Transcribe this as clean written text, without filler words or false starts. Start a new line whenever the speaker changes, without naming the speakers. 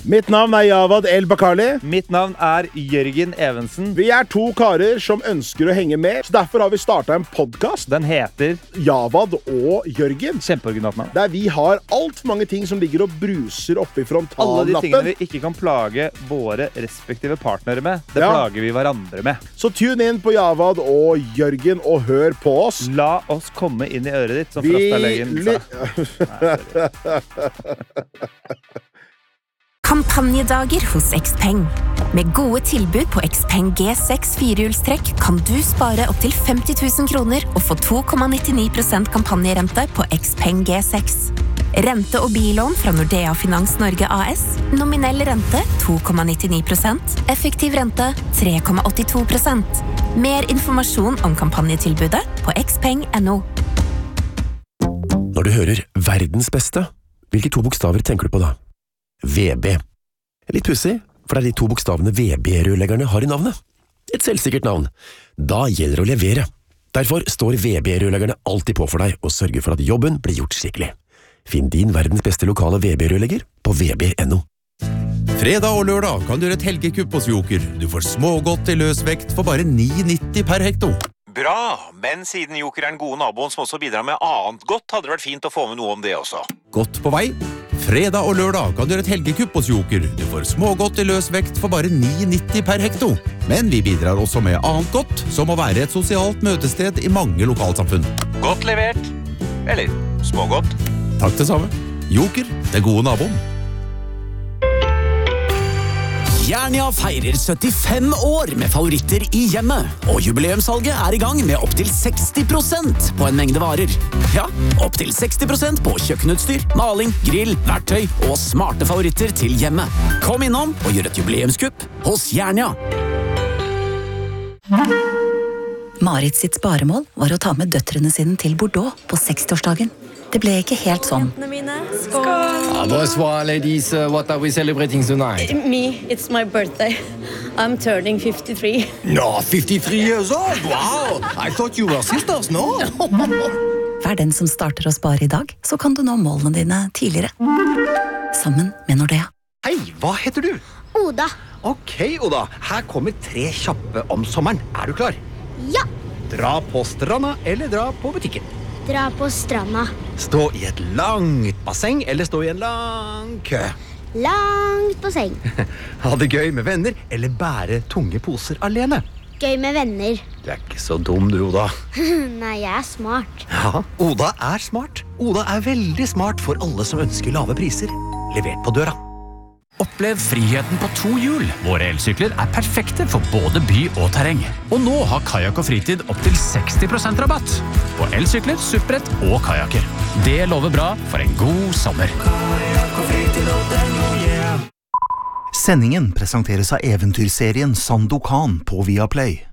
Mitt navn Javad El-Bakali.
Mitt navn Jørgen Evensen.
Vi 2 karer som ønsker å henge med, så derfor har vi startet en podcast.
Den heter
Javad og Jørgen.
Kjempeoriginalt navn.
Der vi har alt for mange ting som ligger og bruser oppe I frontallappen.
Alle de tingene vi ikke kan plage våre respektive partnere med, det plager vi hverandre med.
Så tune inn på Javad og Jørgen og hør på oss.
La oss komme inn I øret ditt, som Frastalegen sa.
Kampanjedager hos Xpeng. Med gode tilbud på Xpeng G6 firehjulstrekk kan du spare opp til 50 000 kroner og få 2,99% kampanjerente på Xpeng G6. Rente- og billån fra Nordea Finans Norge AS. Nominell rente 2,99%. Effektiv rente 3,82%. Mer informasjon om kampanjetilbudet på xpeng.no.
Når du hører verdens beste, hvilke 2 bokstaver tenker du på da? VB. Litt pussig, for det de 2 bokstavene VB-rørleggerne har I navnet. Et selvsikkert navn. Da gjelder det å levere. Derfor står VB-rørleggerne alltid på for deg og sørger for at jobben blir gjort skikkelig. Finn din verdens beste lokale VB-rørlegger på vb.no.
Fredag og lørdag kan du gjøre et helgekupp hos Joker. Du får smågodt I løsvekt for bare 9,90 per hekto.
Bra, men siden Joker den gode naboen som også bidrar med annet godt, hadde det vært fint å få med noe om det også.
Godt på vei. Fredag og lørdag kan du gjøre et helgekupp hos Joker. Du får smågodt I løsvekt for bare 9,90 per hekto. Men vi bidrar også med annet godt, som å være et sosialt møtested I mange lokalsamfunn.
Godt levert. Eller smågodt.
Takk det samme. Joker, den gode naboen.
Jernia feirer 75 år med favoritter I hjemmet, og jubileumssalget I gang med opp til 60% på en mengde varer. Ja, opp til 60% på kjøkkenutstyr, maling, grill, verktøy og smarte favoritter til hjemmet. Kom innom og gjør et jubileumskupp hos Jernia.
Marit sitt sparemål var å ta med døtrene sine til Bordeaux på 60-årsdagen. Det ble ikke helt sånn.
Bonsoir, ladies. What are we celebrating tonight?
Me, it's my birthday. I'm turning 53.
No, 53 years old? Wow! I thought you were sisters, no?
Vær den som starter å spare I dag, så kan du nå målene dine tidligere. Sammen med Nordea.
Hei, hva heter du?
Oda.
Ok, Oda. Her kommer 3 kjappe om sommeren. Er du klar?
Ja.
Dra på stranda eller dra på butikken?
Dra på stranda.
Stå I et langt basseng eller stå I en lang kø?
Langt basseng.
Ha det gøy med venner eller bære tunge poser alene?
Gøy med venner.
Du ikke så dum, du, Oda.
Nei, jeg smart.
Ja, Oda smart. Oda veldig smart for alle som ønsker lave priser. Levert på døra.
Opplev friheten på 2 hjul. Våre elsykler perfekte for både by og terreng. Og nå har kajak og fritid opp til 60% rabatt. På elsykler, supprett og kajaker. Det lover bra for en god sommer.
Sendingen presenteres av eventyrserien Sandokan på Viaplay.